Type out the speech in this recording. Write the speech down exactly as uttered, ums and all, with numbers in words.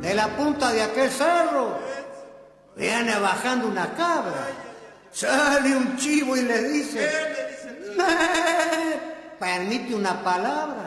de la punta de aquel cerro, viene bajando una cabra. Sale un chivo y le dice, "Meh", permite una palabra.